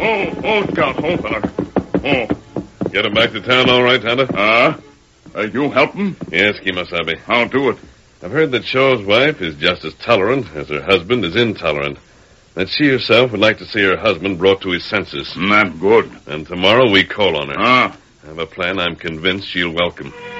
Scout, hold, fella. Oh. Get him back to town all right, Tonto? You help him? Yes, Kemosabe. I'll do it. I've heard that Shaw's wife is just as tolerant as her husband is intolerant. That she herself would like to see her husband brought to his senses. Not good. And tomorrow we call on her. Ah. I have a plan I'm convinced she'll welcome.